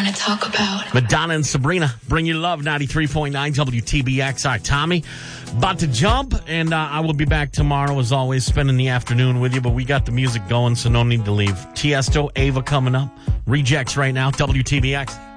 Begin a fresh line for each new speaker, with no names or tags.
to talk about.
Madonna and Sabrina, Bring Your Love, 93.9 WTBX. All right, Tommy, about to jump, and I will be back tomorrow, as always, spending the afternoon with you, but we got the music going, so no need to leave. Tiesto, Ava coming up. Rejects right now, WTBX.